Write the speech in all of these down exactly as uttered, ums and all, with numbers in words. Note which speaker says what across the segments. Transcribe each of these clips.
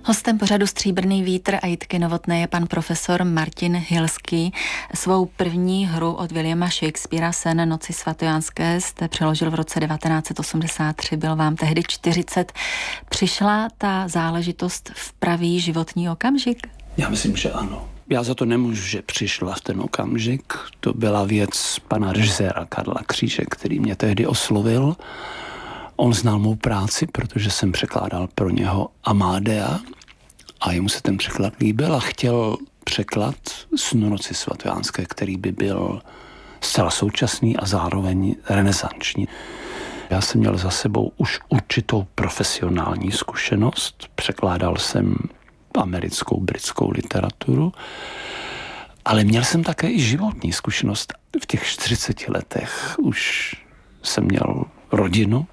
Speaker 1: Hostem pořadu Stříbrný vítr a Jitky Novotné je pan profesor Martin Hilský. Svou první hru od Williama Shakespearea Sen noci svatojánské jste přeložil v roce devatenáct set osmdesát tři, byl vám tehdy čtyřicet. Přišla ta záležitost v pravý životní okamžik?
Speaker 2: Já myslím, že ano. Já za to nemůžu, že přišla v ten okamžik. To byla věc pana režiséra Karla Kříže, který mě tehdy oslovil. On znal mou práci, protože jsem překládal pro něho Amadea a jemu se ten překlad líbil a chtěl překlad Snu noci svatojánské, který by byl zcela současný a zároveň renesanční. Já jsem měl za sebou už určitou profesionální zkušenost. Překládal jsem americkou, britskou literaturu, ale měl jsem také i životní zkušenost. V těch čtyřiceti letech už jsem měl rodinu.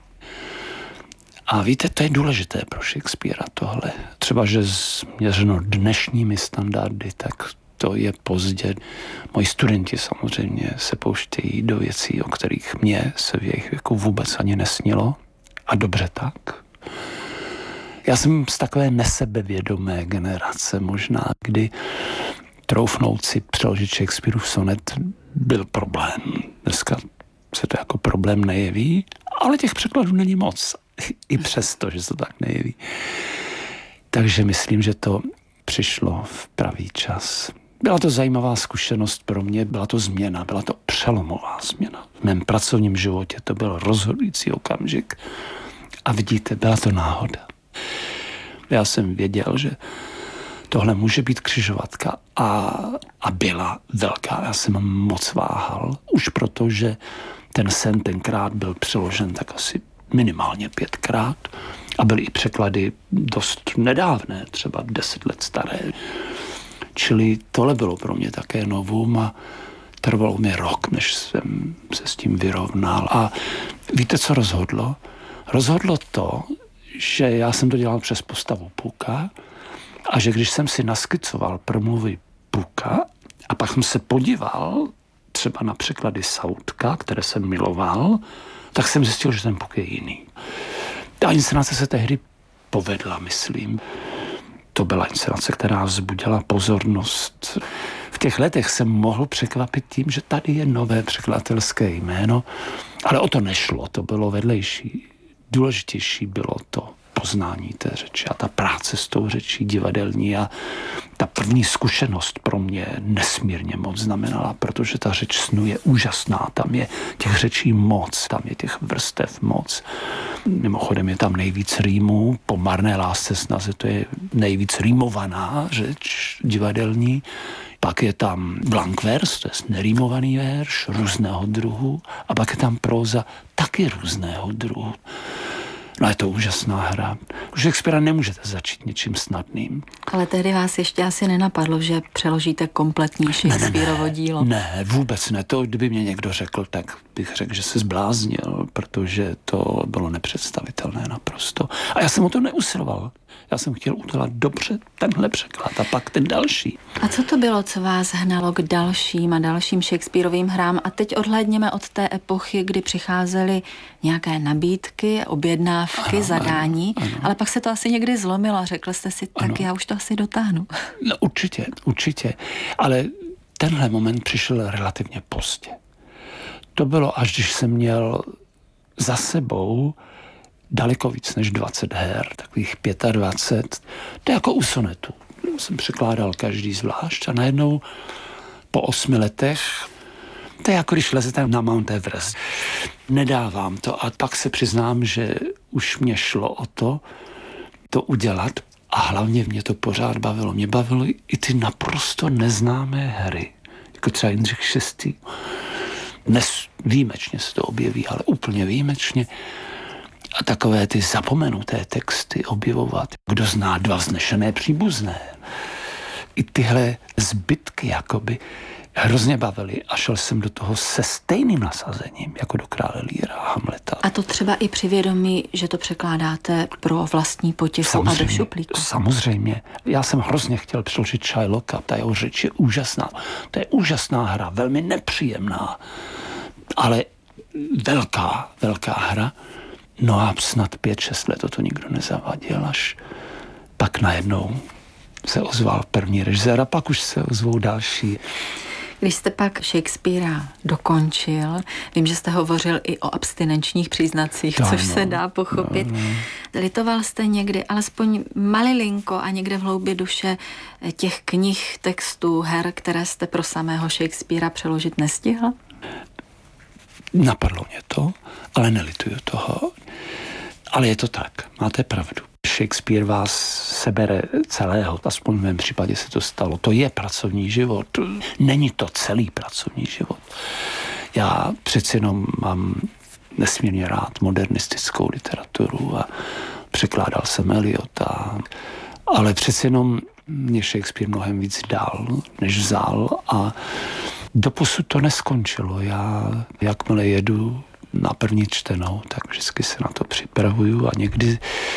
Speaker 2: A víte, to je důležité pro Shakespearea tohle. Třeba, že změřeno dnešními standardy, tak to je pozdě. Moji studenti samozřejmě se pouštějí do věcí, o kterých mě se v jejich věku vůbec ani nesnilo. A dobře tak. Já jsem z takové nesebevědomé generace možná, kdy troufnout si přeložit Shakespeareův sonet byl problém. Dneska se to jako problém nejeví, ale těch překladů není moc. I přesto, že se to tak nejeví. Takže myslím, že to přišlo v pravý čas. Byla to zajímavá zkušenost pro mě, byla to změna, byla to přelomová změna. V mém pracovním životě to byl rozhodující okamžik. A vidíte, byla to náhoda. Já jsem věděl, že tohle může být křižovatka a, a byla velká. Já jsem moc váhal, už proto, že ten sen tenkrát byl přeložen tak asi minimálně pětkrát a byly i překlady dost nedávné, třeba deset let staré. Čili tohle bylo pro mě také novum a trvalo mi rok, než jsem se s tím vyrovnal. A víte, co rozhodlo? Rozhodlo to, že já jsem to dělal přes postavu Puka a že když jsem si naskicoval promluvy Puka a pak jsem se podíval třeba na překlady Southka, které jsem miloval, tak jsem zjistil, že ten Puk je jiný. Ta inscenace se tehdy povedla, myslím. To byla inscenace, která vzbudila pozornost. V těch letech jsem mohl překvapit tím, že tady je nové překladatelské jméno, ale o to nešlo, to bylo vedlejší. Důležitější bylo to poznání té řeči a ta práce s tou řečí divadelní a ta první zkušenost pro mě nesmírně moc znamenala, protože ta řeč snu je úžasná, tam je těch řečí moc, tam je těch vrstev moc. Mimochodem je tam nejvíc rýmů, po marné lásce snaze to je nejvíc rýmovaná řeč divadelní. Pak je tam blank vers, to je nerýmovaný verš různého druhu a pak je tam próza taky různého druhu. No je to úžasná hra. U Shakespearea nemůžete začít něčím snadným.
Speaker 1: Ale tehdy vás ještě asi nenapadlo, že přeložíte kompletní Shakespearovo dílo.
Speaker 2: Ne, vůbec ne. To, kdyby mě někdo řekl, tak bych řekl, že se zbláznil, protože to bylo nepředstavitelné naprosto. A já jsem o to neusiloval. Já jsem chtěl udělat dobře tenhle překlad a pak ten další.
Speaker 1: A co to bylo, co vás hnalo k dalším a dalším Shakespearovým hrám? A teď odhlédněme od té epochy, kdy přicházely nějaké nabídky, objednávky, ano, zadání, ano, ano. Ale pak se to asi někdy zlomilo a řekl jste si, tak ano. Já už to asi dotáhnu.
Speaker 2: No určitě, určitě. Ale tenhle moment přišel relativně pozdě. To bylo, až když jsem měl za sebou daleko víc než dvacet her, takových dvacet pět. To je jako u sonetu. Jsem překládal každý zvlášť a najednou po osmi letech, to je jako když lezete na Mount Everest. Nedávám to a pak se přiznám, že už mě šlo o to, to udělat a hlavně mě to pořád bavilo. Mě bavilo i ty naprosto neznámé hry, jako třeba Jindřich šestý. Dnes výjimečně se to objeví, ale úplně výjimečně. A takové ty zapomenuté texty objevovat. Kdo zná dva vznešené příbuzné. I tyhle zbytky jakoby hrozně bavily a šel jsem do toho se stejným nasazením, jako do Krále Líra a Hamleta.
Speaker 1: A to třeba i při vědomí, že to překládáte pro vlastní potěchu samozřejmě, a do šuplíku.
Speaker 2: Samozřejmě. Já jsem hrozně chtěl přeložit Shylocka, ta jeho řeč je úžasná. To je úžasná hra, velmi nepříjemná, ale velká, velká hra. No a snad pět, šest let to nikdo nezavadil, až pak najednou se ozval první režisér a pak už se ozvou další.
Speaker 1: Když jste pak Shakespearea dokončil, vím, že jste hovořil i o abstinenčních příznacích,
Speaker 2: to
Speaker 1: což
Speaker 2: no,
Speaker 1: se dá pochopit.
Speaker 2: No, no.
Speaker 1: Litoval jste někdy alespoň malilinko a někde v hloubi duše těch knih, textů, her, které jste pro samého Shakespearea přeložit nestihl?
Speaker 2: Napadlo mě to, ale nelituju toho. Ale je to tak, máte pravdu. Shakespeare vás sebere celého, aspoň v mém případě se to stalo. To je pracovní život, není to celý pracovní život. Já přeci jenom mám nesmírně rád modernistickou literaturu a překládal jsem Eliota, ale přeci jenom mě Shakespeare mnohem víc dal, než vzal a doposud to neskončilo. Já jakmile jedu na první čtenou, tak vždycky se na to připravuju a někdy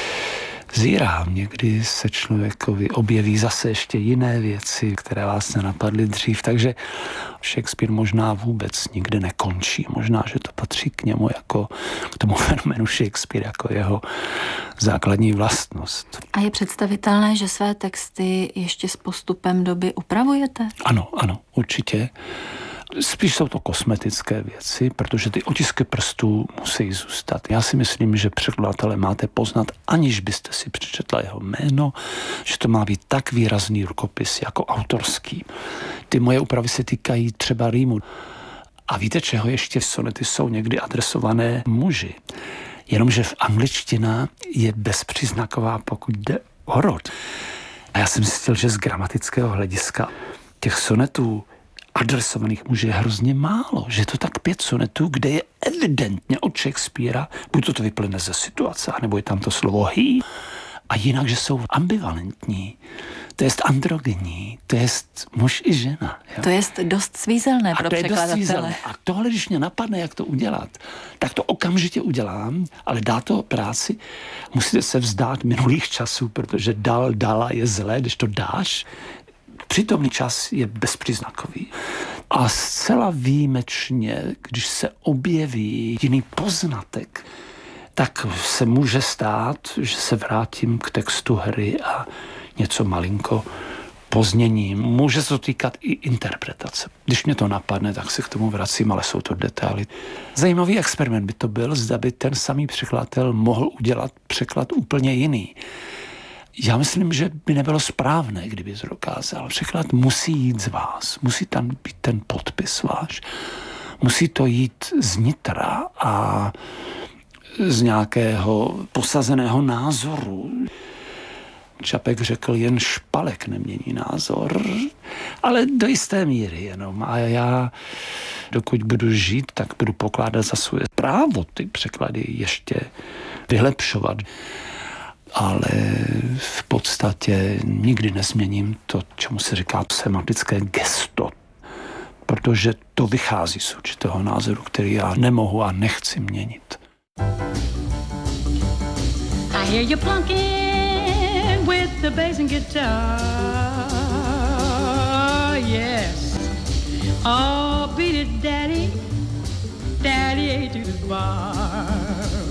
Speaker 2: zírám, někdy se člověkovi objeví zase ještě jiné věci, které vás nenapadly dřív, takže Shakespeare možná vůbec nikdy nekončí. Možná, že to patří k němu jako k tomu fenoménu Shakespeare jako jeho základní vlastnost.
Speaker 1: A je představitelné, že své texty ještě s postupem doby upravujete?
Speaker 2: Ano, ano, určitě. Spíš jsou to kosmetické věci, protože ty otisky prstů musí zůstat. Já si myslím, že překladatele máte poznat, aniž byste si přečetla jeho jméno, že to má být tak výrazný rukopis jako autorský. Ty moje úpravy se týkají třeba rýmu. A víte, čeho ještě sonety jsou někdy adresované muži. Jenomže v angličtina je bezpříznaková, pokud jde o rod. A já jsem zjistil, že z gramatického hlediska těch sonetů adresovaných mužů je hrozně málo, že je to tak pět sonetů, kde je evidentně od Shakespearea, buď to, to vyplyne ze situace, nebo je tam to slovo he, a jinak, že jsou ambivalentní, to jest androgenní, to jest muž i žena. Jo?
Speaker 1: To jest dost svízelné pro překladatele.
Speaker 2: A tohle, když mě napadne, jak to udělat, tak to okamžitě udělám, ale dá to práci, musíte se vzdát minulých časů, protože dal, dala je zlé, když to dáš, přítomný čas je bezpříznakový. A zcela výjimečně, když se objeví jiný poznatek, tak se může stát, že se vrátím k textu hry a něco malinko pozměním. Může se to týkat i interpretace. Když mě to napadne, tak se k tomu vracím, ale jsou to detaily. Zajímavý experiment by to byl, zda by ten samý překladatel mohl udělat překlad úplně jiný. Já myslím, že by nebylo správné, kdyby to dokázal. Překlad musí jít z vás, musí tam být ten podpis váš, musí to jít z nitra a z nějakého posazeného názoru. Čapek řekl, jen špalek nemění názor, ale do jisté míry jenom. A já, dokud budu žít, tak budu pokládat za svoje právo ty překlady ještě vylepšovat. Ale v podstatě nikdy nezměním to, čemu se říká semantické gesto, protože to vychází z určitého názoru, který já nemohu a nechci měnit. I hear you plunking with the bass and guitar, yes. Oh, beat it, daddy, daddy, to the bar.